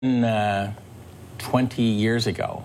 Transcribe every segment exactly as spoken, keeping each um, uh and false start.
Uh, twenty years ago,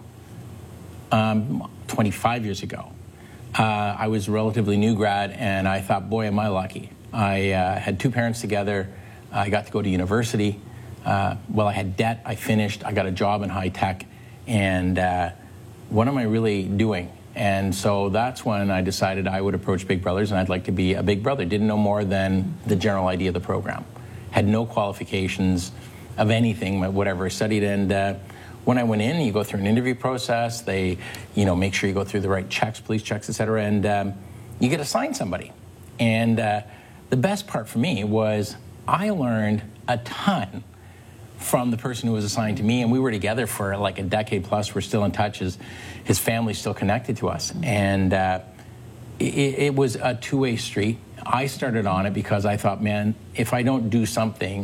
um, twenty-five years ago, uh, I was a relatively new grad, and I thought, boy, am I lucky. I uh, had two parents together. I got to go to university. Uh, well, I had debt. I finished. I got a job in high tech. And uh, what am I really doing? And so that's when I decided I would approach Big Brothers, and I'd like to be a Big Brother. Didn't know more than the general idea of the program. Had no qualifications of anything, whatever I studied. And uh, when I went in, you go through an interview process. They, you know, make sure you go through the right checks, police checks, et cetera, and um, you get assigned somebody. And uh, the best part for me was I learned a ton from the person who was assigned to me, and we were together for like a decade plus. We're still in touch. His, his family's still connected to us. And uh, it, it was a two-way street. I started on it because I thought, man, if I don't do something,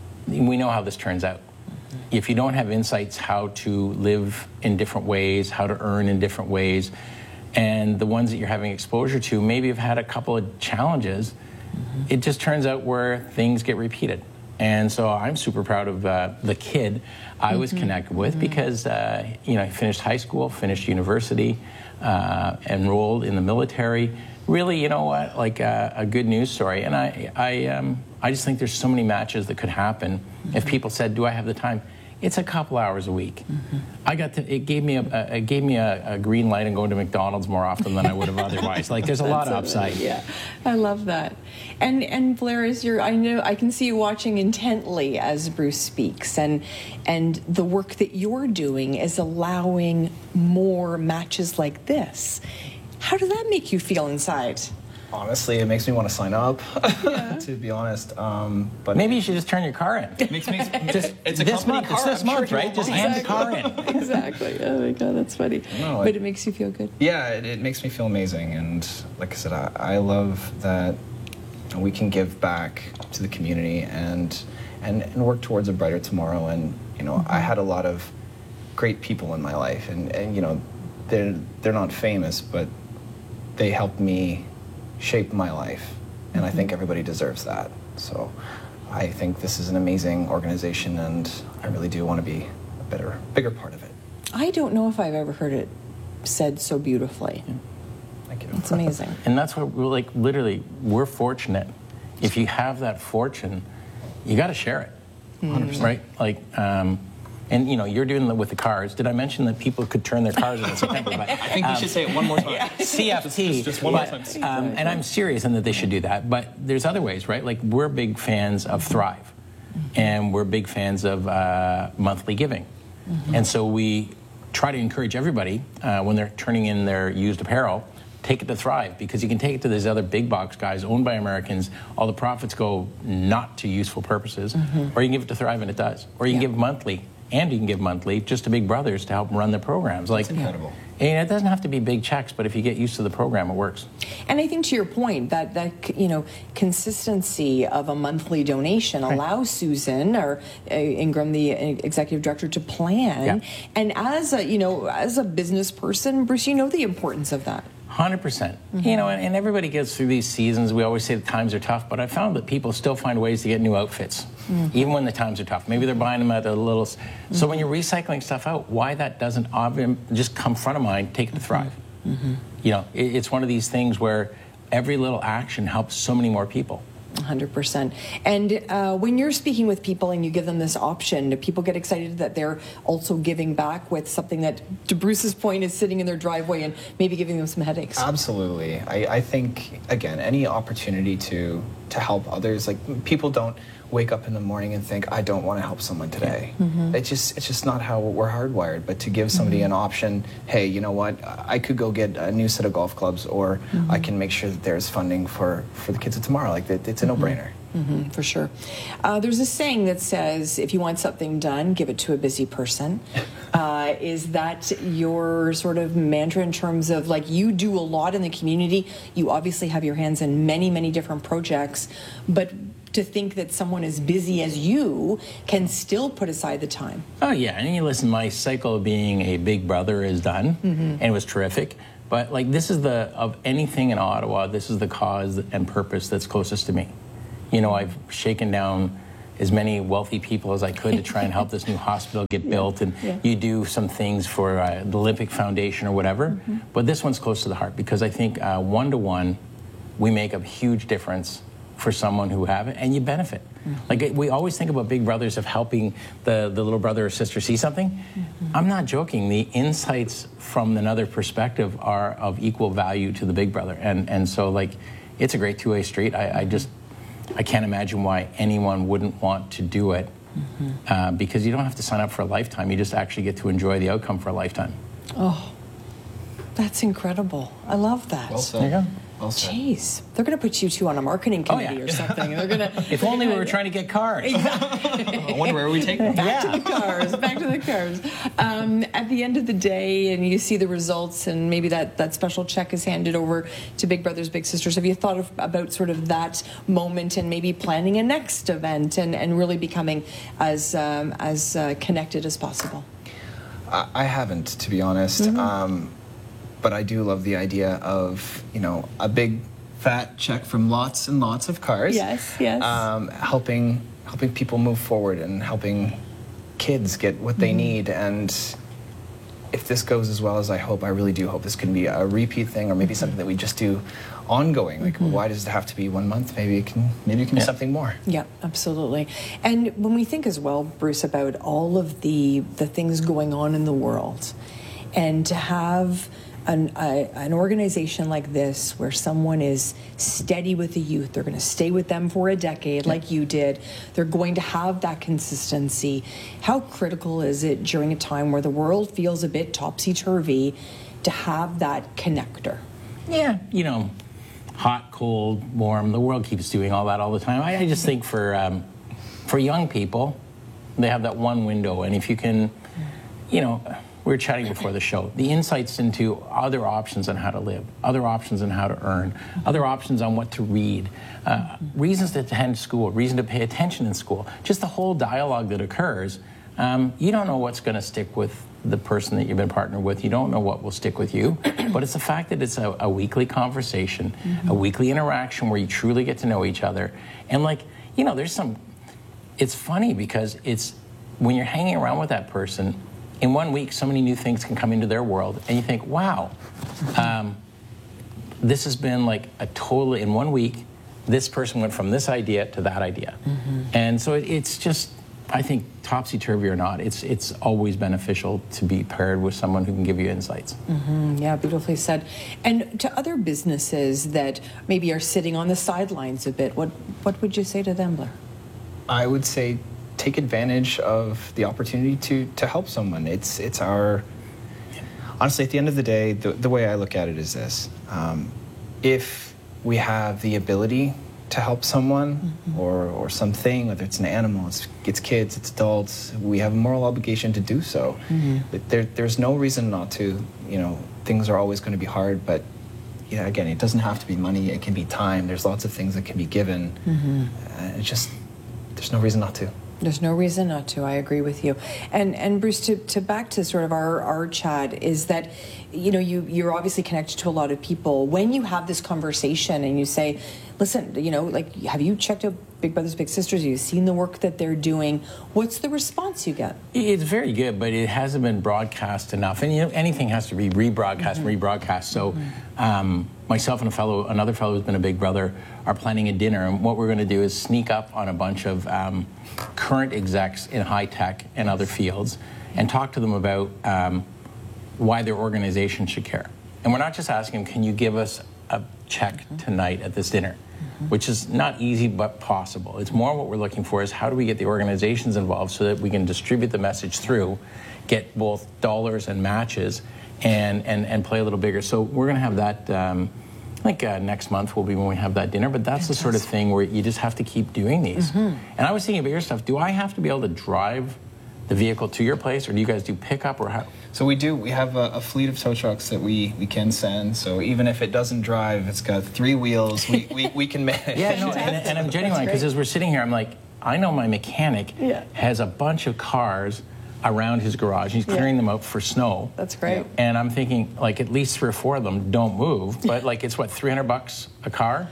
we know how this turns out. If you don't have insights how to live in different ways, how to earn in different ways, and the ones that you're having exposure to maybe have had a couple of challenges, mm-hmm. it just turns out where things get repeated. And so I'm super proud of uh, the kid I was mm-hmm. connected with mm-hmm. because uh, you know, he finished high school, finished university, uh, enrolled in the military. Really, you know what, like uh, a good news story. And I, I, um, I just think there's so many matches that could happen mm-hmm. if people said, "Do I have the time?" It's a couple hours a week. Mm-hmm. I got to. It gave me a, a it gave me a, a green light and going to McDonald's more often than I would have otherwise. Like, there's a lot of upside. Yeah, I love that. And and Blair, as you're, I know I can see you watching intently as Bruce speaks, and and the work that you're doing is allowing more matches like this. How does that make you feel inside? Honestly, it makes me want to sign up, yeah. to be honest. Um, but maybe you should just turn your car in. It makes me just it's a this month. Car. It's this I'm month, sure right? Just hand exactly. the car in. Exactly. Oh my God, that's funny. No, but it, it makes you feel good. Yeah, it, it makes me feel amazing, and like I said, I, I love that we can give back to the community and and and work towards a brighter tomorrow. And you know, mm-hmm. I had a lot of great people in my life, and and you know, they're they're not famous, but they helped me shape my life, and I think everybody deserves that. So I think this is an amazing organization, and I really do want to be a better, bigger part of it. I don't know if I've ever heard it said so beautifully. Yeah. Thank you. It's amazing. And that's what we're like, literally, we're fortunate. If you have that fortune, you got to share it. one hundred percent. Right? Like, um, and you know, you're doing it with the cars. Did I mention that people could turn their cars in September? But, I think um, we should say it one more time. Yeah. C F T. Just, just one but, more time. Um, and I'm serious in that they should do that. But there's other ways, right? Like, we're big fans of Thrive. Mm-hmm. And we're big fans of uh, monthly giving. Mm-hmm. And so we try to encourage everybody, uh, when they're turning in their used apparel, take it to Thrive, because you can take it to these other big box guys owned by Americans. All the profits go not to useful purposes. Mm-hmm. Or you can give it to Thrive, and it does. Or you can yeah. give monthly. And you can give monthly just to Big Brothers to help them run their programs. Like, that's incredible. And it doesn't have to be big checks, but if you get used to the program, it works. And I think to your point, that, that you know, consistency of a monthly donation right. allows Susan or uh, Ingram, the executive director, to plan. Yeah. And as a, you know, as a business person, Bruce, you know the importance of that. one hundred percent. Mm-hmm. You know, and, and everybody gets through these seasons. We always say the times are tough, but I found that people still find ways to get new outfits, mm-hmm. even when the times are tough. Maybe they're buying them at a little... Mm-hmm. So when you're recycling stuff out, why that doesn't ob- just come front of mind, take it to Thrive. Mm-hmm. You know, it, it's one of these things where every little action helps so many more people. one hundred percent. And uh, when you're speaking with people and you give them this option, do people get excited that they're also giving back with something that, to Bruce's point, is sitting in their driveway and maybe giving them some headaches? Absolutely. I, I think, again, any opportunity to to help others, like, people don't wake up in the morning and think, I don't want to help someone today. Mm-hmm. It's just it's just not how we're hardwired. But to give somebody mm-hmm. an option, hey, you know what, I could go get a new set of golf clubs, or mm-hmm. I can make sure that there's funding for, for the kids of tomorrow. Like, it's a mm-hmm. no-brainer. Mm-hmm, for sure. Uh, there's a saying that says, if you want something done, give it to a busy person. Uh, is that your sort of mantra in terms of, like, you do a lot in the community, you obviously have your hands in many, many different projects, but to think that someone as busy as you can still put aside the time? Oh, yeah. And you listen, my cycle of being a big brother is done, mm-hmm. and it was terrific. But, like, this is the, of anything in Ottawa, this is the cause and purpose that's closest to me. You know, I've shaken down as many wealthy people as I could to try and help this new hospital get yeah. built, and yeah. you do some things for uh, the Olympic Foundation or whatever. Mm-hmm. But this one's close to the heart because I think uh, one to one, we make a huge difference for someone who have it, and you benefit. Mm-hmm. Like we always think about Big Brothers of helping the, the little brother or sister see something. Mm-hmm. I'm not joking. The insights from another perspective are of equal value to the Big Brother, and and so like it's a great two-way street. I, I just I can't imagine why anyone wouldn't want to do it, mm-hmm. uh, because you don't have to sign up for a lifetime. You just actually get to enjoy the outcome for a lifetime. Oh, that's incredible. I love that. Well said. There you go. Well said. Jeez, they're going to put you two on a marketing committee oh, yeah. or something. They're going to. If only we were trying to get cars. Exactly. I wonder where we take them. Back Yeah. to the cars. Back to the cars. Um, at the end of the day, and you see the results, and maybe that, that special check is handed over to Big Brothers Big Sisters. Have you thought of, about sort of that moment and maybe planning a next event and, and really becoming as um, as uh, connected as possible? I, I haven't, to be honest. Mm-hmm. Um, but I do love the idea of, you know, a big fat check from lots and lots of cars. Yes, yes. Um, helping helping people move forward and helping kids get what they mm-hmm. need. And if this goes as well as I hope, I really do hope this can be a repeat thing, or maybe mm-hmm. something that we just do ongoing. Like, mm-hmm. why does it have to be one month? Maybe it can. Maybe it can yeah. be something more. Yeah, absolutely. And when we think as well, Bruce, about all of the the things going on in the world, and to have An, a, an organization like this where someone is steady with the youth, they're going to stay with them for a decade like you did, they're going to have that consistency. How critical is it during a time where the world feels a bit topsy-turvy to have that connector? Yeah, you know, hot, cold, warm, the world keeps doing all that all the time. I, I just think for, um, for young people, they have that one window, and if you can, you know, we were chatting before the show, the insights into other options on how to live, other options on how to earn, other options on what to read, uh, reasons to attend school, reason to pay attention in school, just the whole dialogue that occurs. Um, you don't know what's going to stick with the person that you've been partnered with. You don't know what will stick with you, but it's the fact that it's a, a weekly conversation, mm-hmm. a weekly interaction where you truly get to know each other. And like, you know, there's some, it's funny because it's, when you're hanging around with that person, in one week, so many new things can come into their world, and you think, wow, um, this has been like a total, in one week, this person went from this idea to that idea. Mm-hmm. And so it, it's just, I think, topsy-turvy or not, it's it's always beneficial to be paired with someone who can give you insights. Mm-hmm. Yeah, beautifully said. And to other businesses that maybe are sitting on the sidelines a bit, what, what would you say to them, Blair? I would say take advantage of the opportunity to to help someone. It's it's our, honestly, at the end of the day, the, the way I look at it is this. Um, if we have the ability to help someone mm-hmm. or, or something, whether it's an animal, it's, it's kids, it's adults, we have a moral obligation to do so. Mm-hmm. There, there's no reason not to. You know, things are always going to be hard, but yeah, again, it doesn't have to be money. It can be time. There's lots of things that can be given. Mm-hmm. Uh, it's just, there's no reason not to. There's no reason not to. I agree with you. And and Bruce, to, to back to sort of our, our chat, is that, you know, you, you're obviously connected to a lot of people. When you have this conversation and you say, listen, you know, like, have you checked out Big Brothers Big Sisters? Have you seen the work that they're doing? What's the response you get? It's very good, but it hasn't been broadcast enough. And, you know, anything has to be rebroadcast mm-hmm. and rebroadcast. So mm-hmm. um, myself and a fellow, another fellow who's been a Big Brother, are planning a dinner. And what we're going to do is sneak up on a bunch of um, current execs in high tech and other fields and talk to them about um, why their organization should care. And we're not just asking them, can you give us a check mm-hmm. tonight at this dinner? Mm-hmm. Which is not easy but possible. It's more what we're looking for is how do we get the organizations involved so that we can distribute the message through, get both dollars and matches, and, and, and play a little bigger. So we're going to have that, um, I think uh, next month will be when we have that dinner, but that's Fantastic. The sort of thing where you just have to keep doing these. Mm-hmm. And I was thinking about your stuff. Do I have to be able to drive the vehicle to your place, or do you guys do pickup, or how? So we do. We have a, a fleet of tow trucks that we, we can send. So even if it doesn't drive, it's got three wheels. We, we, we can manage. Yeah, no, and, and I'm genuine because as we're sitting here, I'm like, I know my mechanic yeah. has a bunch of cars around his garage. He's clearing yeah. them out for snow. That's great. And I'm thinking, like, at least three or four of them don't move. But like, it's what, three hundred bucks a car?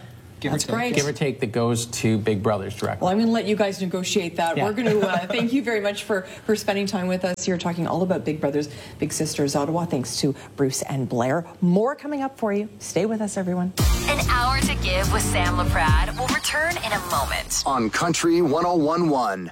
Give That's or take. great. give or take, that goes to Big Brothers directly. Well, I'm going to let you guys negotiate that. Yeah. We're going to uh, thank you very much for, for spending time with us here talking all about Big Brothers Big Sisters Ottawa. Thanks to Bruce and Blair. More coming up for you. Stay with us, everyone. An Hour to Give with Sam LaPrade will return in a moment. On Country one oh one one.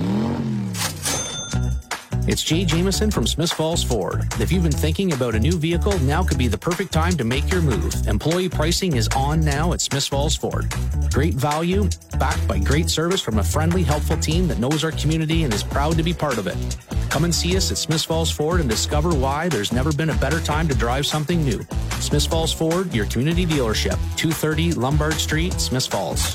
It's Jay Jameson from Smith Falls Ford. If you've been thinking about a new vehicle, now could be the perfect time to make your move. Employee pricing is on now at Smith Falls Ford. Great value, backed by great service from a friendly, helpful team that knows our community and is proud to be part of it. Come and see us at Smith Falls Ford and discover why there's never been a better time to drive something new. Smith Falls Ford, your community dealership, two thirty Lombard Street, Smith Falls.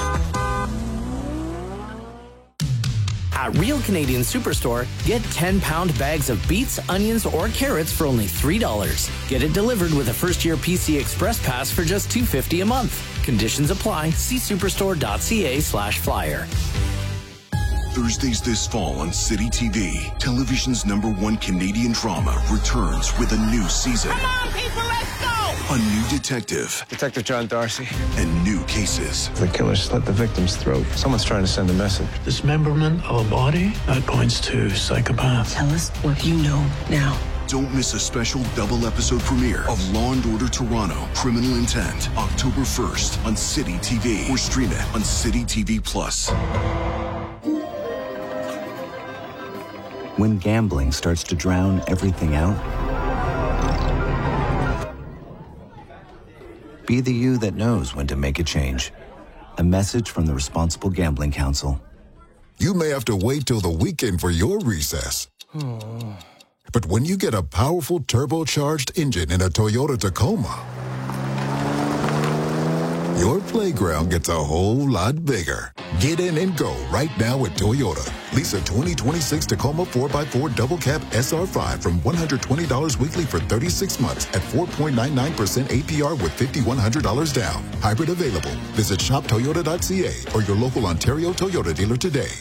At Real Canadian Superstore, get ten-pound bags of beets, onions, or carrots for only three dollars. Get it delivered with a first-year P C Express Pass for just two dollars and fifty cents a month. Conditions apply. See superstore.ca slash flyer. Thursdays this fall on City T V, television's number one Canadian drama returns with a new season. Come on, people, let's go! A new detective. Detective John Darcy. And new cases. The killer slit the victim's throat. Someone's trying to send a message. Dismemberment of a body? That points to psychopath. Tell us what you know now. Don't miss a special double episode premiere of Law and Order Toronto, Criminal Intent, October first on City T V. Or stream it on City T V Plus. When gambling starts to drown everything out, be the you that knows when to make a change. A message from the Responsible Gambling Council. You may have to wait till the weekend for your recess. But when you get a powerful turbocharged engine in a Toyota Tacoma, your playground gets a whole lot bigger. Get in and go right now at Toyota. Lease a twenty twenty-six Tacoma four by four Double Cab S R five from one hundred twenty dollars weekly for thirty-six months at four point nine nine percent A P R with five thousand one hundred dollars down. Hybrid available. Visit shop toyota dot c a or your local Ontario Toyota dealer today.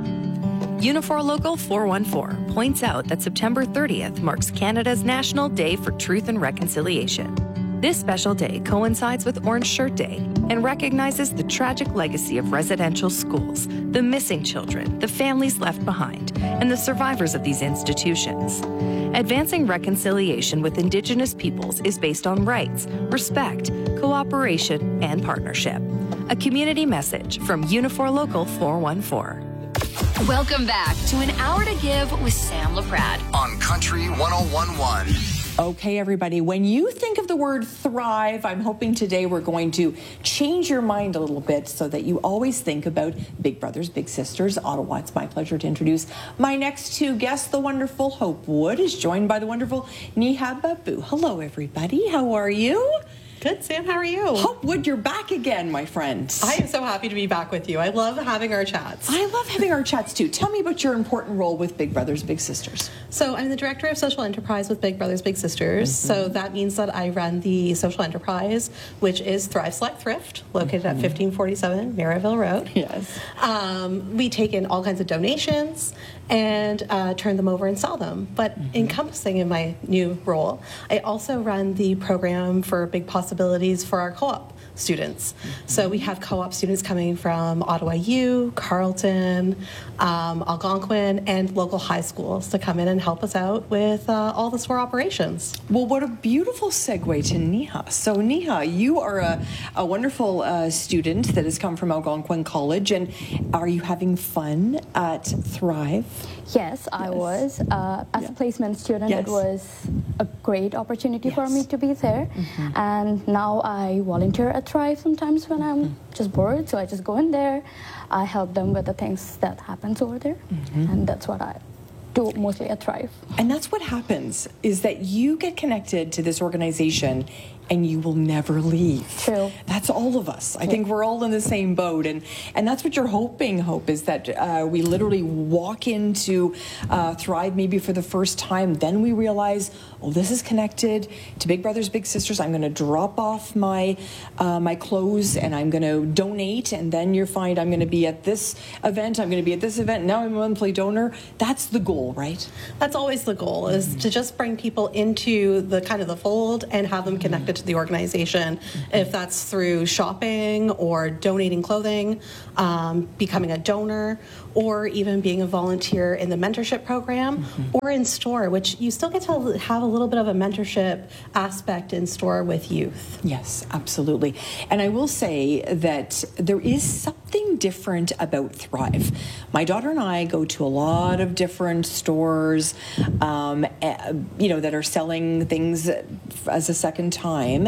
Unifor Local four one four points out that September thirtieth marks Canada's National Day for Truth and Reconciliation. This special day coincides with Orange Shirt Day and recognizes the tragic legacy of residential schools, the missing children, the families left behind, and the survivors of these institutions. Advancing reconciliation with Indigenous peoples is based on rights, respect, cooperation, and partnership. A community message from Unifor Local four one four. Welcome back to An Hour to Give with Sam LaPrade. On Country one oh one one. Okay, everybody, when you think of the word thrive, I'm hoping today we're going to change your mind a little bit so that you always think about Big Brothers, Big Sisters, Ottawa. It's my pleasure to introduce my next two guests. The wonderful Hope Wood is joined by the wonderful Neha Babu. Hello, everybody. How are you? Good, Sam. How are you? Hope Wood, you're back again, my friend. I am so happy to be back with you. I love having our chats. I love having our chats, too. Tell me about your important role with Big Brothers, Big Sisters. So I'm the Director of Social Enterprise with Big Brothers, Big Sisters. Mm-hmm. So that means that I run the social enterprise, which is Thrive Select Thrift, located mm-hmm. at fifteen forty-seven Maryville Road. Yes. Um, we take in all kinds of donations and uh, turn them over and sell them. But mm-hmm. encompassing in my new role, I also run the program for Big Possibilities for our co-op students. Mm-hmm. So we have co-op students coming from Ottawa U, Carleton, um, Algonquin, and local high schools to come in and help us out with uh, all the store operations. Well, what a beautiful segue to Neha. So Neha, you are a, a wonderful uh, student that has come from Algonquin College, and are you having fun at Thrive? Yes, I yes. was. Uh, as yeah. a placement student, yes. it was a great opportunity yes. for me to be there. Mm-hmm. And now I volunteer at Thrive sometimes when I'm mm-hmm. just bored. So I just go in there. I help them with the things that happens over there. Mm-hmm. And that's what I do mostly at Thrive. And that's what happens, is that you get connected to this organization and you will never leave. True. That's all of us. I think we're all in the same boat. And, and that's what you're hoping, Hope, is that uh, we literally walk into uh, Thrive maybe for the first time. Then we realize, oh, this is connected to Big Brothers, Big Sisters. I'm going to drop off my, uh, my clothes and I'm going to donate. And then you find I'm going to be at this event. I'm going to be at this event. Now I'm a monthly donor. That's the goal, right? That's always the goal, is mm-hmm. to just bring people into the kind of the fold and have them connected to the organization, if that's through shopping or donating clothing, um, becoming a donor, or even being a volunteer in the mentorship program, mm-hmm. or in store, which you still get to have a little bit of a mentorship aspect in store with youth. Yes, absolutely. And I will say that there is something different about Thrive. My daughter and I go to a lot of different stores, um, you know, that are selling things as a second time.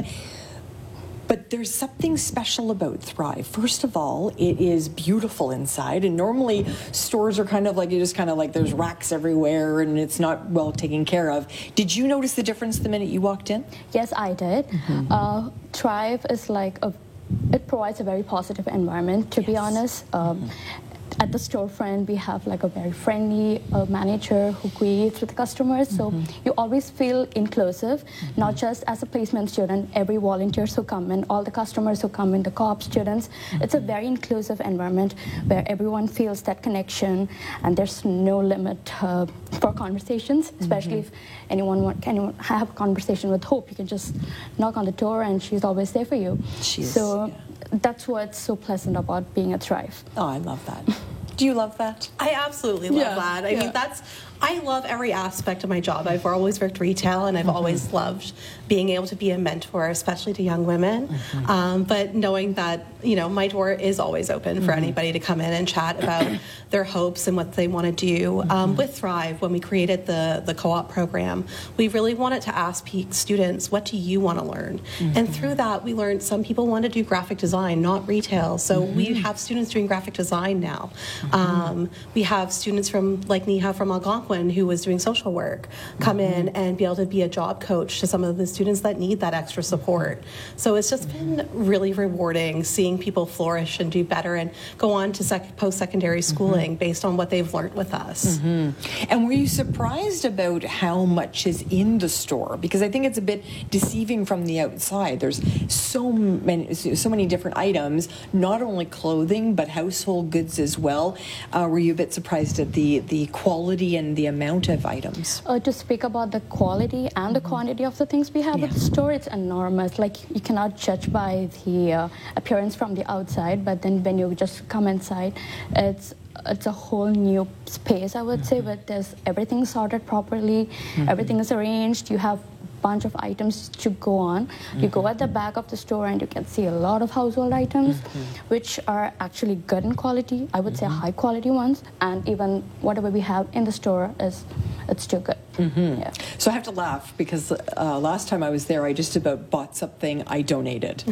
But there's something special about Thrive. First of all, it is beautiful inside. And normally stores are kind of like, you just kind of like there's racks everywhere and it's not well taken care of. Did you notice the difference the minute you walked in? Yes, I did. Mm-hmm. uh, Thrive is like, a, it provides a very positive environment, to yes. be honest. Um, mm-hmm. At the storefront, we have like a very friendly uh, manager who greets with the customers. So mm-hmm. you always feel inclusive, mm-hmm. not just as a placement student, every volunteers who come in, all the customers who come in, the co-op students. Mm-hmm. It's a very inclusive environment where everyone feels that connection and there's no limit uh, for conversations, especially mm-hmm. if anyone want, anyone have a conversation with Hope, you can just knock on the door and she's always there for you. She is, so yeah. that's what's so pleasant about being at Thrive. Oh, I love that. Do you love that? I absolutely love yeah, that. I yeah. mean, that's, I love every aspect of my job. I've always worked retail, and I've mm-hmm. always loved being able to be a mentor, especially to young women. Mm-hmm. Um, but knowing that, you know, my door is always open for mm-hmm. anybody to come in and chat about their hopes and what they want to do. Mm-hmm. Um, with Thrive, when we created the, the co-op program, we really wanted to ask students, what do you want to learn? Mm-hmm. And through that, we learned some people want to do graphic design, not retail. So mm-hmm. we have students doing graphic design now. Mm-hmm. Um, we have students from, like Neha from Algonquin, who was doing social work, come mm-hmm. in and be able to be a job coach to some of the students that need that extra support. So it's just been really rewarding seeing people flourish and do better and go on to sec- post-secondary schooling mm-hmm. based on what they've learned with us. Mm-hmm. And were you surprised about how much is in the store? Because I think it's a bit deceiving from the outside. There's so many, so many different items, not only clothing, but household goods as well. Uh, were you a bit surprised at the, the quality and the amount of items? Uh, to speak about the quality and the quantity of the things we have yeah. at the store, it's enormous. Like, you cannot judge by the uh, appearance from the outside, but then when you just come inside, it's it's a whole new space, I would mm-hmm. say, but there's everything sorted properly, mm-hmm. everything is arranged, you have bunch of items to go on. Mm-hmm. You go at the back of the store and you can see a lot of household items mm-hmm. which are actually good in quality. I would mm-hmm. say high quality ones, and even whatever we have in the store is it's too good. Mm-hmm. Yeah. So I have to laugh because uh, last time I was there, I just about bought something I donated.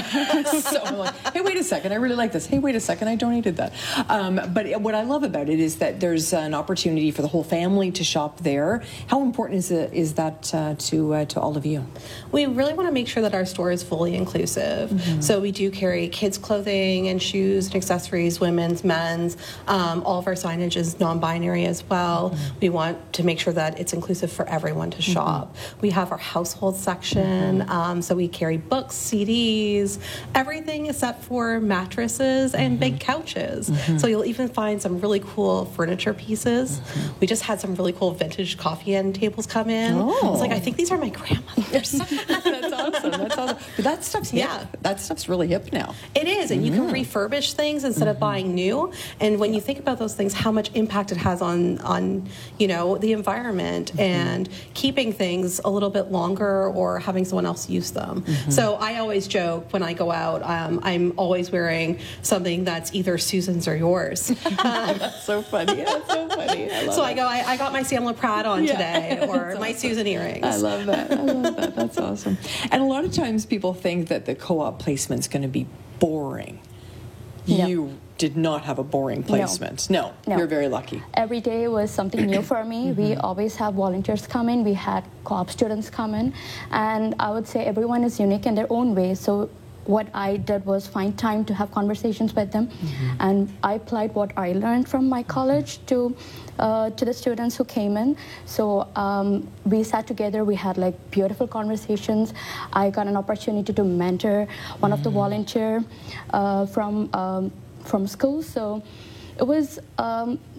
So I'm like, hey, wait a second, I really like this. Hey, wait a second, I donated that. Um, but what I love about it is that there's an opportunity for the whole family to shop there. How important is it, is that uh, to uh, to all of you? We really want to make sure that our store is fully inclusive. Mm-hmm. So we do carry kids' clothing and shoes and accessories, women's, men's. Um, all of our signage is non-binary as well. Mm-hmm. We want to make sure that it's inclusive for everyone to shop. Mm-hmm. We have our household section, mm-hmm. um, so we carry books, C Ds, everything except for mattresses and mm-hmm. big couches. Mm-hmm. So you'll even find some really cool furniture pieces. Mm-hmm. We just had some really cool vintage coffee end tables come in. Oh. I was like, I think these are my grandmother's. That's awesome. That's awesome. But that stuff's hip. Yeah. That stuff's really hip now. It is, and mm-hmm. you can refurbish things instead mm-hmm. of buying new. And when you think about those things, how much impact it has on, on you know, the environment mm-hmm. and keeping things a little bit longer or having someone else use them. Mm-hmm. So I always joke when I go out, um, I'm always wearing something that's either Susan's or yours. Um, that's so funny. That's so funny. I love so it. I go, I, I got my Sam LaPrade on yeah. today, or my awesome. Susan earrings. I love that. I love that. That's awesome. And a lot of times people think that the co-op placement's going to be boring. No. You did not have a boring placement. No. no. No. You're very lucky. Every day was something new for me. Mm-hmm. We always have volunteers come in. We had co-op students come in. And I would say everyone is unique in their own way. So what I did was find time to have conversations with them. Mm-hmm. And I applied what I learned from my college to uh, to the students who came in. So um, we sat together. We had like beautiful conversations. I got an opportunity to mentor one mm-hmm. of the volunteer uh, from um, from school. So it was um,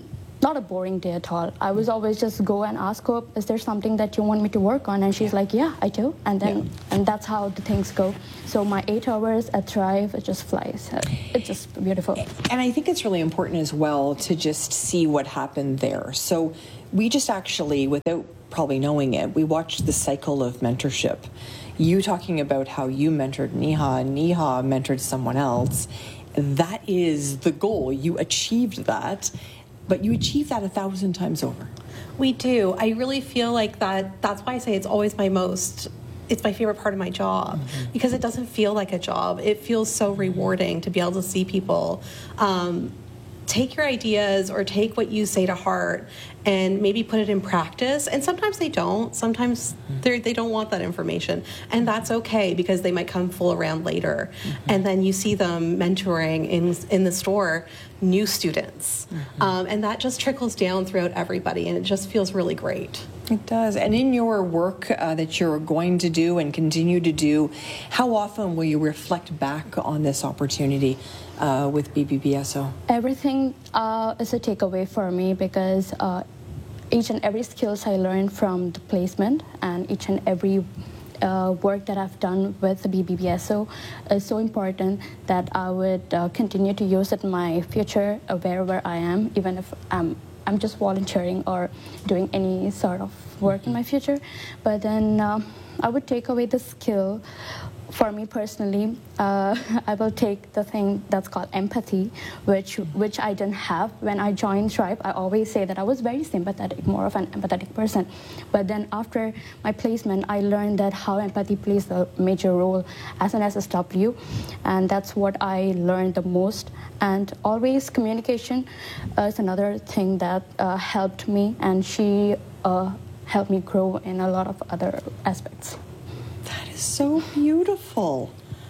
not a boring day at all. I was always just go and ask Hope, is there something that you want me to work on? And she's yeah. like, yeah, I do. And then, yeah. and that's how the things go. So my eight hours at Thrive, it just flies. It's just beautiful. And I think it's really important as well to just see what happened there. So we just actually, without probably knowing it, we watched the cycle of mentorship. You talking about how you mentored Neha, and Neha mentored someone else. That is the goal. You achieved that. But you achieve that a thousand times over. We do. I really feel like that. That's why I say it's always my most, it's my favorite part of my job, mm-hmm. because it doesn't feel like a job. It feels so rewarding to be able to see people um, take your ideas or take what you say to heart and maybe put it in practice. And sometimes they don't. Sometimes they they don't want that information. And that's okay, because they might come full around later. Mm-hmm. And then you see them mentoring in in the store new students. Mm-hmm. Um, and that just trickles down throughout everybody. And it just feels really great. It does. And in your work uh, that you're going to do and continue to do, how often will you reflect back on this opportunity uh, with B B B S O? Everything uh, is a takeaway for me, because uh, each and every skills I learned from the placement and each and every uh, work that I've done with the B B B S O is so important that I would uh, continue to use it in my future uh, wherever I am, even if I'm I'm just volunteering or doing any sort of work in my future. But then uh, I would take away the skill. For me personally, uh, I will take the thing that's called empathy, which which I didn't have when I joined Thrive. I always say that I was very sympathetic, more of an empathetic person. But then after my placement, I learned that how empathy plays a major role as an S S W, and that's what I learned the most. And always communication uh, is another thing that uh, helped me, and she uh, helped me grow in a lot of other aspects. That is so beautiful.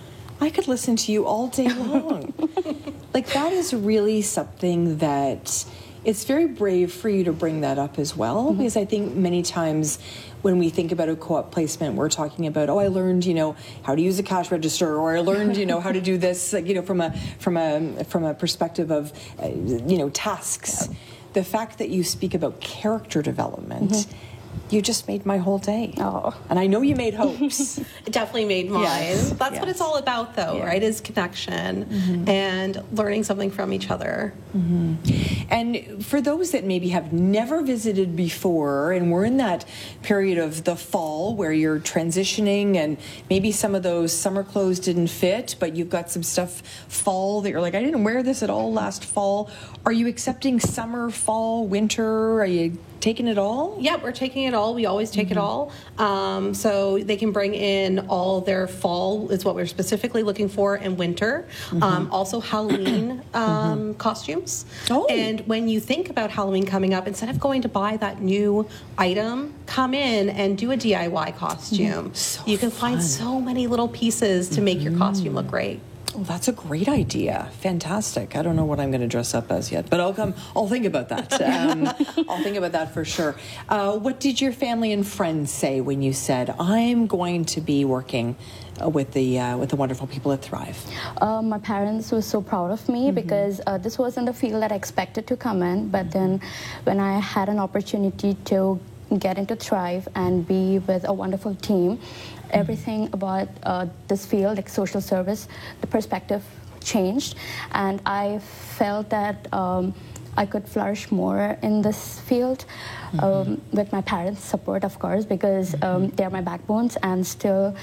I could listen to you all day long. Like, that is really something that it's very brave for you to bring that up as well, mm-hmm. because I think many times when we think about a co-op placement, we're talking about, oh, I learned, you know, how to use a cash register, or I learned, you know, how to do this, like, you know, from a from a from a perspective of, uh, you know, tasks. Yeah. The fact that you speak about character development. Mm-hmm. You just made my whole day. Oh. And I know you made Hope's. It definitely made mine. Yes. That's yes. what it's all about, though, yeah. right, is connection mm-hmm. and learning something from each other. Mm-hmm. And for those that maybe have never visited before, and we're in that period of the fall where you're transitioning and maybe some of those summer clothes didn't fit, but you've got some stuff fall that you're like, I didn't wear this at all last fall. Are you accepting summer, fall, winter? Are you taking it all? Yeah, we're taking it all. We always take mm-hmm. it all. Um, so they can bring in all their fall is what we're specifically looking for, and winter. Mm-hmm. Um, also Halloween um, mm-hmm. costumes. Oh. And when you think about Halloween coming up, instead of going to buy that new item, come in and do a D I Y costume. Mm, so you can fun. find so many little pieces to mm-hmm. make your costume look great. Oh, that's a great idea. Fantastic. I don't know what I'm going to dress up as yet, but I'll come. I'll think about that. Um, I'll think about that for sure. Uh, what did your family and friends say when you said, I'm going to be working uh, with the uh, with the wonderful people at Thrive? Uh, my parents were so proud of me mm-hmm. because uh, this wasn't the field that I expected to come in. But then when I had an opportunity to get into Thrive and be with a wonderful team, everything about uh, this field, like social service, the perspective changed, and I felt that um, I could flourish more in this field mm-hmm. um, with my parents' support, of course, because mm-hmm. um, they're my backbones, and still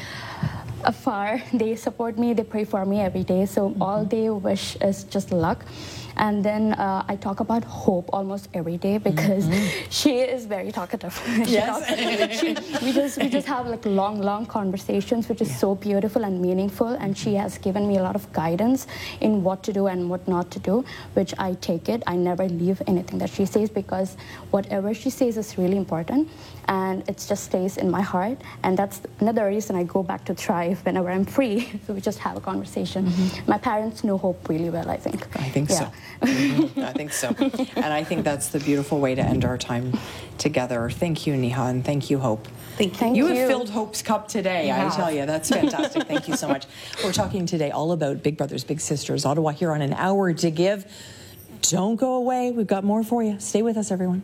afar, they support me, they pray for me every day, so mm-hmm. all they wish is just luck. And then uh, I talk about Hope almost every day because mm-hmm. she is very talkative. Yes. she, we just we just have like long, long conversations, which is yeah. so beautiful and meaningful. And she has given me a lot of guidance in what to do and what not to do, which I take it. I never leave anything that she says, because whatever she says is really important, and it just stays in my heart. And that's another reason I go back to Thrive whenever I'm free. So we just have a conversation. Mm-hmm. My parents know Hope really well, I think. I think yeah. so. Mm-hmm. I think so. And I think that's the beautiful way to end our time together. Thank you, Neha, and thank you, Hope. Thank you. Thank you you. have filled Hope's cup today, You I have. tell you. That's fantastic. Thank you so much. We're talking today all about Big Brothers Big Sisters Ottawa here on An Hour to Give. Don't go away. We've got more for you. Stay with us, everyone.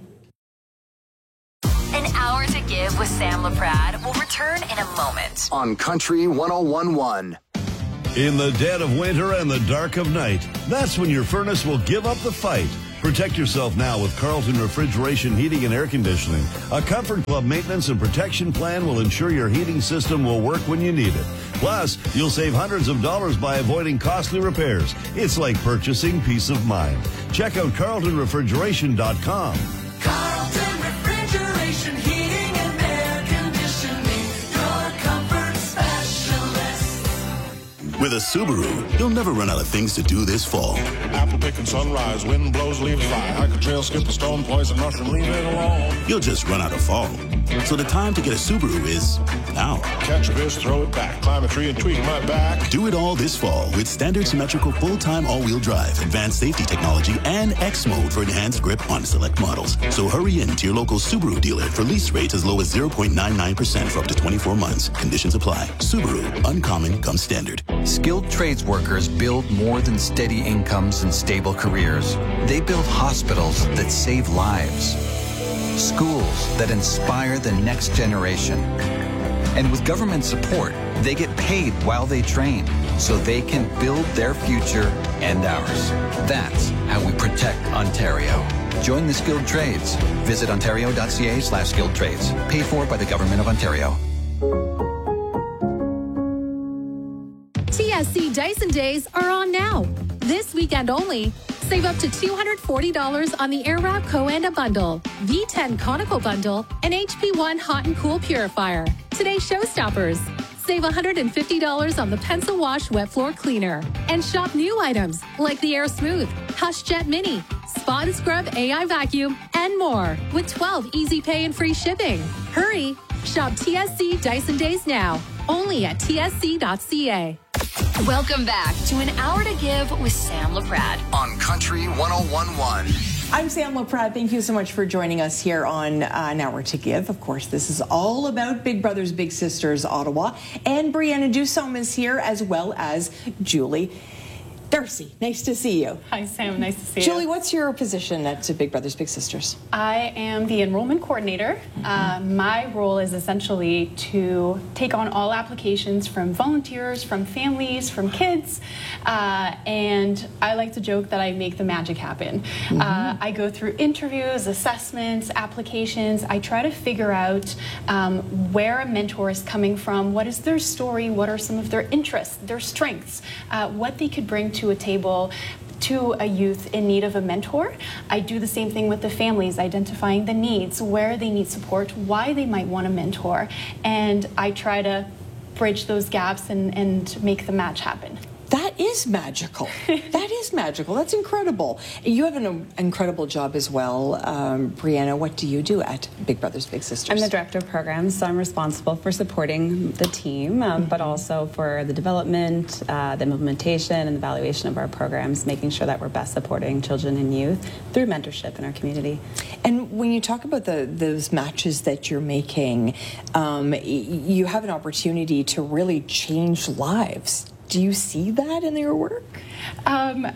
An hour to give with Sam LaPrade will return in a moment. On Country one oh one one. In the dead of winter and the dark of night, that's when your furnace will give up the fight. Protect yourself now with Carlton Refrigeration Heating and Air Conditioning. A Comfort Club maintenance and protection plan will ensure your heating system will work when you need it. Plus, you'll save hundreds of dollars by avoiding costly repairs. It's like purchasing peace of mind. Check out carlton refrigeration dot com. Carlton Refrigeration Heating and Air Conditioning, your comfort specialist. With a Subaru, you'll never run out of things to do this fall. Apple picking sunrise, wind blows, leaves fly. Hiker trail, skip the stone, poison mushroom, leave it alone. You'll just run out of fall. So the time to get a Subaru is now. Catch a fish, throw it back, climb a tree and tweak my back. Do it all this fall with standard symmetrical full-time all-wheel drive, advanced safety technology, and X mode for enhanced grip on select models. So hurry in to your local Subaru dealer for lease rates as low as zero point nine nine percent for up to twenty-four months. Conditions apply. Subaru, uncommon comes standard. Skilled trades workers build more than steady incomes and stable careers. They build hospitals that save lives, schools that inspire the next generation. And with government support, they get paid while they train so they can build their future and ours. That's how we protect Ontario. Join the skilled trades. Visit ontario.ca slash skilled trades. Paid for by the Government of Ontario. T S C Dyson Days are on now. This weekend only. Save up to two hundred forty dollars on the Airwrap Coanda Bundle, V ten Conical Bundle, and H P one Hot and Cool Purifier. Today's showstoppers. Save one hundred fifty dollars on the Pencil Wash Wet Floor Cleaner. And shop new items like the Air Smooth, Hush Jet Mini, Spot and Scrub A I Vacuum, and more with twelve easy pay and free shipping. Hurry! Shop T S C Dyson Days now, only at T S C dot C A. Welcome back to An Hour to Give with Sam LaPrade. On Country one oh one one. I'm Sam LaPrade. Thank you so much for joining us here on uh, An Hour to Give. Of course, this is all about Big Brothers Big Sisters Ottawa. And Brianna Dusome is here, as well as Julie Darcy. Nice to see you. Hi, Sam. Nice to see Julie, you. Julie, what's your position at Big Brothers Big Sisters? I am the enrollment coordinator. Mm-hmm. uh, my role is essentially to take on all applications from volunteers, from families, from kids, uh, and I like to joke that I make the magic happen. Mm-hmm. uh, I go through interviews, assessments, applications. I try to figure out um, where a mentor is coming from, what is their story, what are some of their interests, their strengths, uh, what they could bring to a table to a youth in need of a mentor. I do the same thing with the families, identifying the needs, where they need support, why they might want a mentor, and I try to bridge those gaps and, and make the match happen. That is magical. That is magical. That's incredible. You have an incredible job as well. Um, Brianna, what do you do at Big Brothers Big Sisters? I'm the director of programs, so I'm responsible for supporting the team, um, mm-hmm. but also for the development, uh, the implementation, and the evaluation of our programs, making sure that we're best supporting children and youth through mentorship in our community. And when you talk about the those matches that you're making, um, you have an opportunity to really change lives. Do you see that in your work? Um,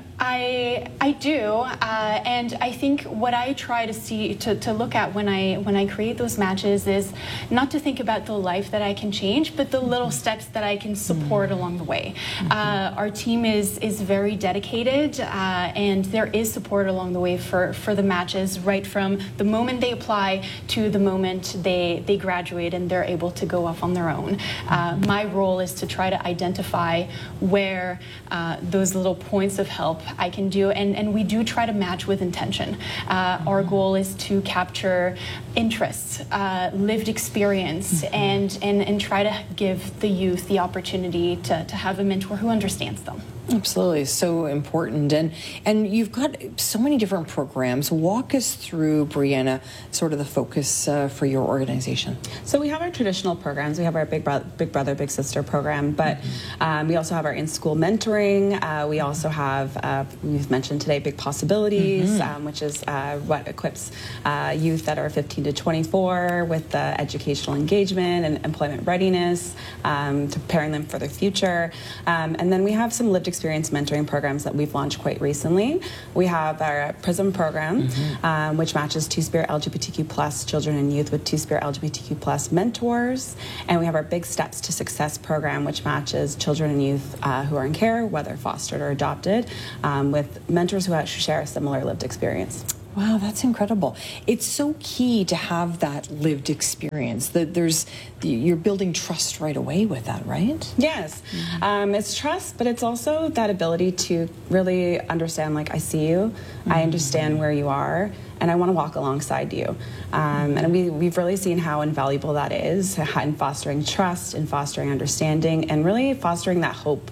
I I do, uh, and I think what I try to see to, to look at when I when I create those matches is not to think about the life that I can change, but the little steps that I can support mm-hmm. along the way. Mm-hmm. Uh, our team is is very dedicated, uh, and there is support along the way for, for the matches, right from the moment they apply to the moment they they graduate and they're able to go off on their own. Uh, my role is to try to identify where uh, those little points of help I can do, and, and we do try to match with intention. Uh, our goal is to capture interests, uh, lived experience, mm-hmm. and, and, and try to give the youth the opportunity to, to have a mentor who understands them. Absolutely, so important. And and you've got so many different programs. Walk us through, Brianna, sort of the focus uh, for your organization. So we have our traditional programs. We have our Big, Bro- Big Brother, Big Sister program, but mm-hmm. um, we also have our in-school mentoring. Uh, we also have, uh, we've mentioned today, Big Possibilities, mm-hmm. um, which is uh, what equips uh, youth that are fifteen to twenty-four with the educational engagement and employment readiness, um, to preparing them for their future. Um, and then we have some lived experience experience mentoring programs that we've launched quite recently. We have our PRISM program, mm-hmm. um, which matches Two-Spirit L G B T Q plus children and youth with Two-Spirit L G B T Q plus mentors. And we have our Big Steps to Success program, which matches children and youth uh, who are in care, whether fostered or adopted, um, with mentors who share a similar lived experience. Wow, that's incredible. It's so key to have that lived experience. That there's, you're building trust right away with that, right? Yes, mm-hmm. um, it's trust, but it's also that ability to really understand, like, I see you, mm-hmm. I understand where you are, and I want to walk alongside you. Um, and we, we've really seen how invaluable that is in fostering trust, in fostering understanding, and really fostering that hope.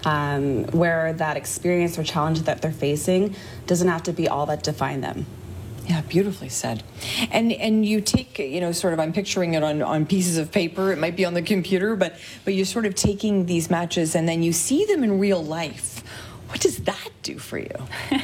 Um, where that experience or challenge that they're facing doesn't have to be all that define them. Yeah, beautifully said. And and you take, you know, sort of, I'm picturing it on, on pieces of paper, it might be on the computer, but, but you're sort of taking these matches and then you see them in real life. What does that do for you?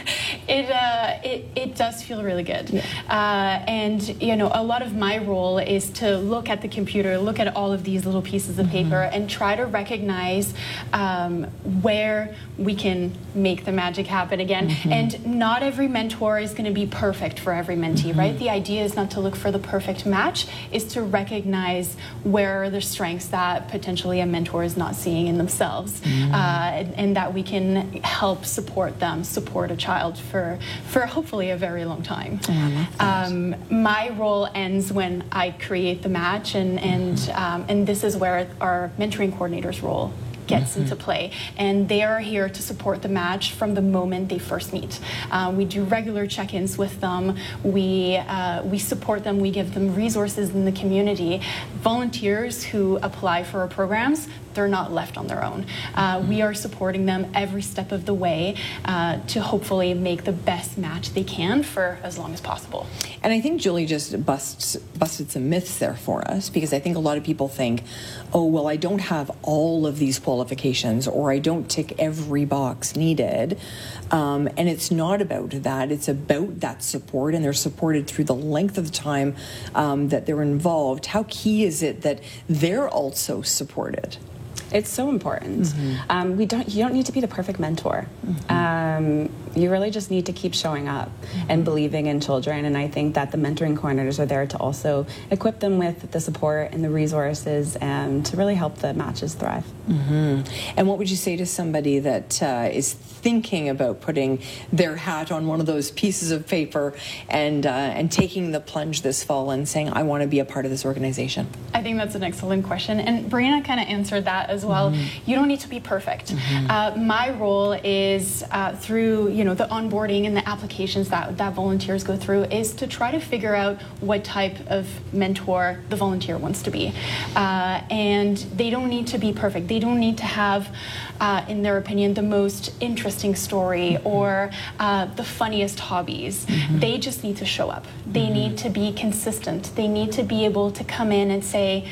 it, uh, it it does feel really good. Yeah. Uh, and, you know, a lot of my role is to look at the computer, look at all of these little pieces of mm-hmm. paper and try to recognize um, where we can make the magic happen again. Mm-hmm. And not every mentor is going to be perfect for every mentee, mm-hmm. right? The idea is not to look for the perfect match, is to recognize where are the strengths that potentially a mentor is not seeing in themselves, mm-hmm. uh, and, and that we can help support them, support a child for, for hopefully a very long time. Oh, I love that. Um, my role ends when I create the match, and, and, mm-hmm. um, and this is where our mentoring coordinator's role gets mm-hmm. into play, and they are here to support the match from the moment they first meet. Uh, we do regular check-ins with them. We uh, we support them. We give them resources in the community. Volunteers who apply for our programs, they're not left on their own. Uh, mm-hmm. We are supporting them every step of the way uh, to hopefully make the best match they can for as long as possible. And I think Julie just busts, busted some myths there for us, because I think a lot of people think, oh, well, I don't have all of these qualifications, or I don't tick every box needed. Um, and it's not about that. It's about that support, and they're supported through the length of the time um, that they're involved. How key is it that they're also supported? It's so important. Mm-hmm. um, we don't. You don't need to be the perfect mentor. Mm-hmm. Um, you really just need to keep showing up mm-hmm. and believing in children. And I think that the mentoring coordinators are there to also equip them with the support and the resources, and to really help the matches thrive. Mm-hmm. And what would you say to somebody that uh, is thinking about putting their hat on one of those pieces of paper and uh, and taking the plunge this fall and saying, I want to be a part of this organization? I think that's an excellent question, and Brianna kind of answered that as well. Mm-hmm. You don't need to be perfect. Mm-hmm. uh, my role is uh, through you know the onboarding and the applications that that volunteers go through, is to try to figure out what type of mentor the volunteer wants to be, uh, and they don't need to be perfect. They don't need to have, uh, in their opinion, the most interesting story mm-hmm. or uh, the funniest hobbies. Mm-hmm. They just need to show up. They mm-hmm. need to be consistent. They need to be able to come in and say,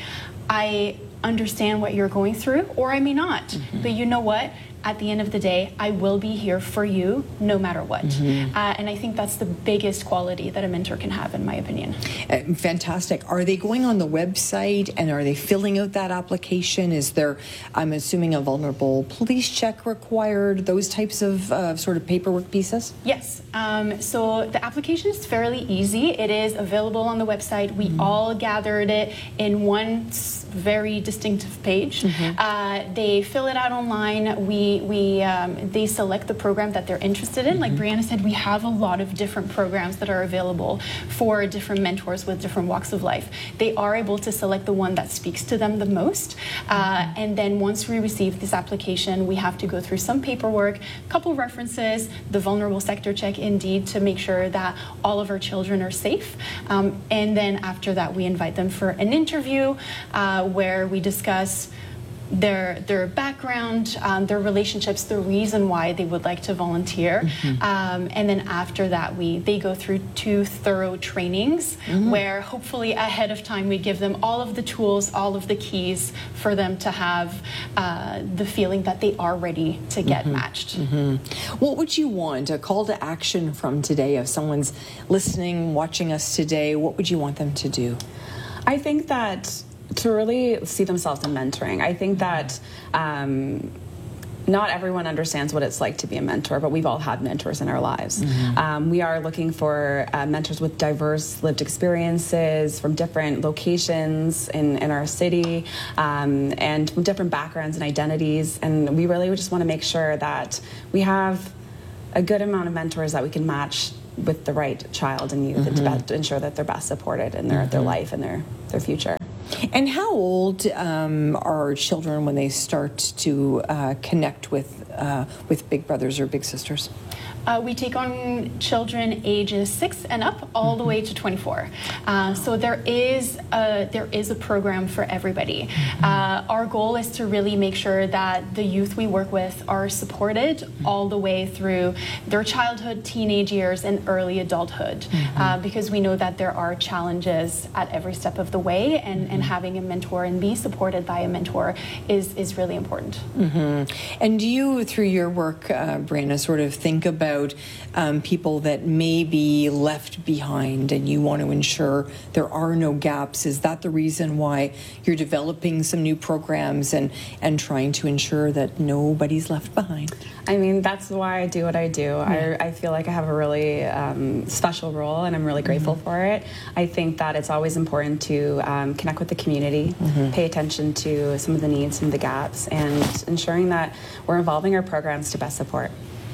I understand what you're going through, or I may not. Mm-hmm. But you know what? At the end of the day, I will be here for you no matter what. Mm-hmm. uh, and I think that's the biggest quality that a mentor can have, in my opinion. Uh, fantastic. Are they going on the website and are they filling out that application? Is there, I'm assuming, a vulnerable police check required, those types of uh, sort of paperwork pieces? Yes. Um, so the application is fairly easy. It is available on the website. We mm-hmm. all gathered it in one very distinctive page. Mm-hmm. Uh, they fill it out online. We we um, they select the program that they're interested in. Mm-hmm. Like Brianna said, we have a lot of different programs that are available for different mentors with different walks of life. They are able to select the one that speaks to them the most. Uh, mm-hmm. And then once we receive this application, we have to go through some paperwork, a couple references, the vulnerable sector check, indeed, to make sure that all of our children are safe. Um, and then after that, we invite them for an interview uh, where we discuss their their background, um, their relationships, the reason why they would like to volunteer, mm-hmm. um, and then after that we they go through two thorough trainings mm-hmm. where hopefully ahead of time we give them all of the tools, all of the keys for them to have uh, the feeling that they are ready to get mm-hmm. matched. Mm-hmm. What would you want, a call to action from today? If someone's listening, watching us today, what would you want them to do? I think that to really see themselves in mentoring. I think that um, not everyone understands what it's like to be a mentor, but we've all had mentors in our lives. Mm-hmm. um, we are looking for uh, mentors with diverse lived experiences from different locations in, in our city, um, and from different backgrounds and identities. And we really just want to make sure that we have a good amount of mentors that we can match with the right child and youth, mm-hmm. and to, be- to ensure that they're best supported in their, mm-hmm. their life and their, their future. And how old um, are children when they start to uh, connect with uh, with big brothers or big sisters? Uh, we take on children ages six and up, all mm-hmm. the way to twenty-four. Uh, so there is a, there is a program for everybody. Mm-hmm. Uh, our goal is to really make sure that the youth we work with are supported mm-hmm. all the way through their childhood, teenage years, and early adulthood, mm-hmm. uh, because we know that there are challenges at every step of the way, and, mm-hmm. and having a mentor and be supported by a mentor is, is really important. Mm-hmm. And do you, through your work, uh, Brianna, sort of think about Um, people that may be left behind, and you want to ensure there are no gaps? Is that the reason why you're developing some new programs and, and trying to ensure that nobody's left behind? I mean, that's why I do what I do. Yeah. I, I feel like I have a really um, special role, and I'm really grateful mm-hmm. for it. I think that it's always important to um, connect with the community, mm-hmm. pay attention to some of the needs, some of the gaps, and ensuring that we're evolving our programs to best support.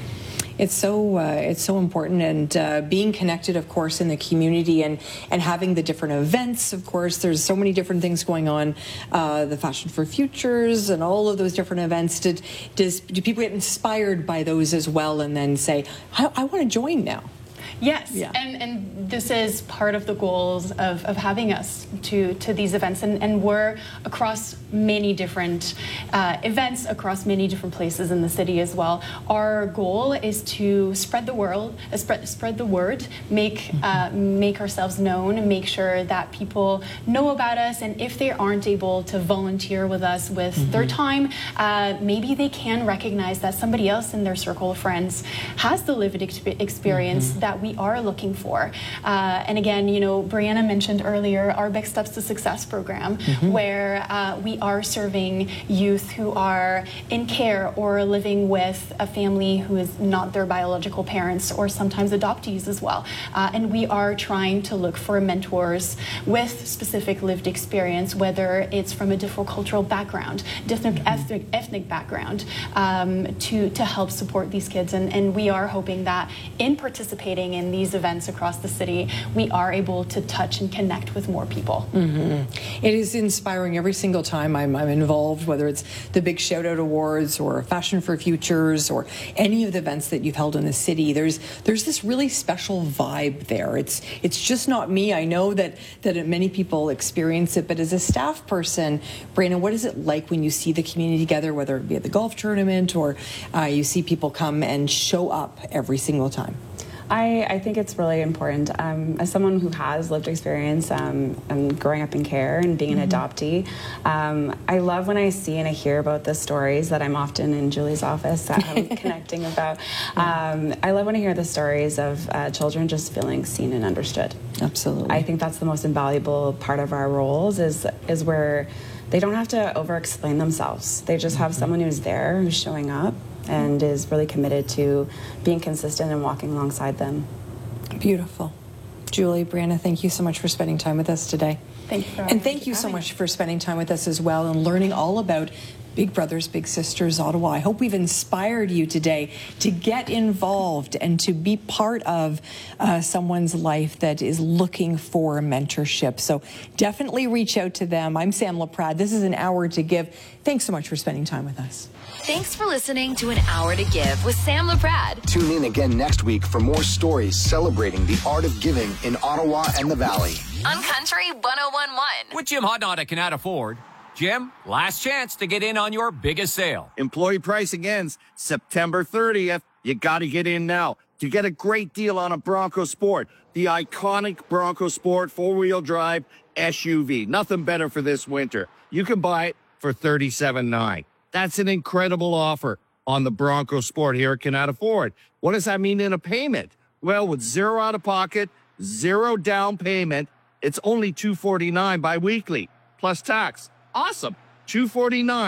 It's so uh, it's so important, and uh, being connected, of course, in the community, and and having the different events. Of course, there's so many different things going on. Uh, the Fashion for Futures and all of those different events. Did does do people get inspired by those as well, and then say, I, I want to join now? Yes, yeah. and, and this is part of the goals of, of having us to, to these events, and, and we're across many different uh, events, across many different places in the city as well. Our goal is to spread the world, uh, spread spread the word, make uh, make ourselves known, make sure that people know about us, and if they aren't able to volunteer with us with mm-hmm. their time, uh, maybe they can recognize that somebody else in their circle of friends has the lived exp- experience mm-hmm. that we are looking for. Uh, and again, you know, Brianna mentioned earlier our Big Steps to Success program, mm-hmm. where uh, we are serving youth who are in care or living with a family who is not their biological parents, or sometimes adoptees as well. Uh, and we are trying to look for mentors with specific lived experience, whether it's from a different cultural background, different mm-hmm. ethnic, ethnic background, um, to, to help support these kids. And, and we are hoping that in participating in these events across the city, we are able to touch and connect with more people. Mm-hmm. It is inspiring every single time I'm, I'm involved, whether it's the Big Shout Out Awards or Fashion for Futures or any of the events that you've held in the city. There's there's this really special vibe there. It's it's just not me. I know that that many people experience it, but as a staff person, Brianna, what is it like when you see the community together, whether it be at the golf tournament or uh, you see people come and show up every single time? I, I think it's really important. Um, as someone who has lived experience um, and growing up in care and being an mm-hmm. adoptee, um, I love when I see and I hear about the stories that I'm often in Julie's office um, connecting about. Um, I love when I hear the stories of uh, children just feeling seen and understood. Absolutely. I think that's the most invaluable part of our roles, is is where they don't have to over-explain themselves. They just have mm-hmm. someone who's there, who's showing up, and is really committed to being consistent and walking alongside them. Beautiful. Julie, Brianna, thank you so much for spending time with us today. Thank you. And thank you so much for spending time with us as well and learning all about Big Brothers Big Sisters Ottawa. I hope we've inspired you today to get involved and to be part of uh, someone's life that is looking for mentorship. So definitely reach out to them. I'm Sam LaPrade. This is An Hour to Give. Thanks so much for spending time with us. Thanks for listening to An Hour to Give with Sam LaPrade. Tune in again next week for more stories celebrating the art of giving in Ottawa and the Valley. On Country one oh one point one. With Jim Hodnott can add Ford. Jim, last chance to get in on your biggest sale. Employee pricing ends September thirtieth. You got to get in now to get a great deal on a Bronco Sport, the iconic Bronco Sport four-wheel drive S U V. Nothing better for this winter. You can buy it for thirty-seven thousand nine hundred dollars. That's an incredible offer on the Bronco Sport here at Canada Ford. What does that mean in a payment? Well, with zero out of pocket, zero down payment, it's only two hundred forty-nine dollars bi-weekly plus tax. Awesome. two hundred forty-nine dollars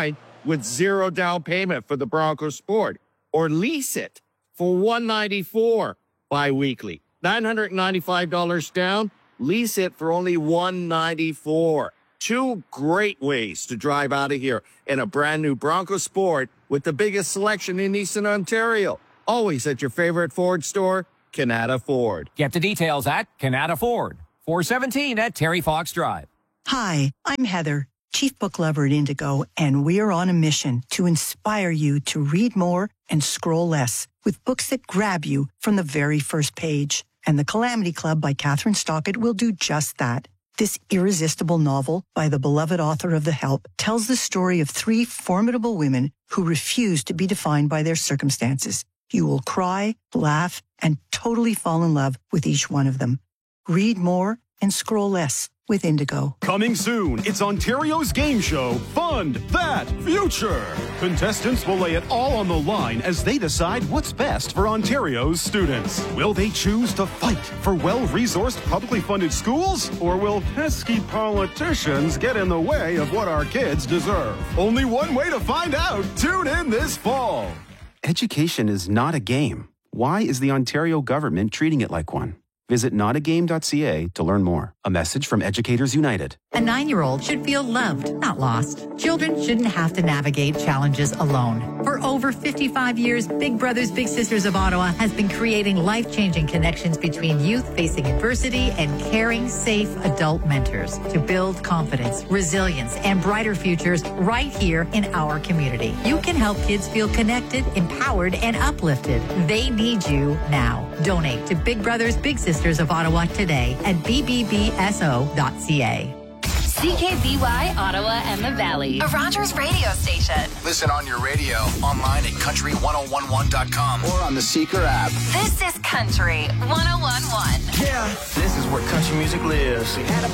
with zero down payment for the Bronco Sport, or lease it for one hundred ninety-four dollars bi-weekly. nine hundred ninety-five dollars down, lease it for only one hundred ninety-four dollars. Two great ways to drive out of here in a brand new Bronco Sport with the biggest selection in Eastern Ontario. Always at your favorite Ford store, Canada Ford. Get the details at Canada Ford, four seventeen at Terry Fox Drive. Hi, I'm Heather, Chief Book Lover at Indigo, and we're on a mission to inspire you to read more and scroll less with books that grab you from the very first page. And The Calamity Club by Catherine Stockett will do just that. This irresistible novel by the beloved author of The Help tells the story of three formidable women who refuse to be defined by their circumstances. You will cry, laugh, and totally fall in love with each one of them. Read more and scroll less with Indigo. Coming soon, it's Ontario's game show, Fund That Future. Contestants will lay it all on the line as they decide what's best for Ontario's students. Will they choose to fight for well-resourced, publicly funded schools? Or will pesky politicians get in the way of what our kids deserve? Only one way to find out. Tune in this fall. Education is not a game. Why is the Ontario government treating it like one? Visit not a game dot c a to learn more. A message from Educators United. A nine-year-old should feel loved, not lost. Children shouldn't have to navigate challenges alone. For over fifty-five years, Big Brothers Big Sisters of Ottawa has been creating life-changing connections between youth facing adversity and caring, safe adult mentors to build confidence, resilience, and brighter futures right here in our community. You can help kids feel connected, empowered, and uplifted. They need you now. Donate to Big Brothers Big Sisters of Ottawa today at b b b s o dot c a. C K B Y, Ottawa and the Valley. A Rogers radio station. Listen on your radio, online at country ten eleven dot com, or on the Seeker app. This is Country ten eleven. Yeah, this is where country music lives. We had a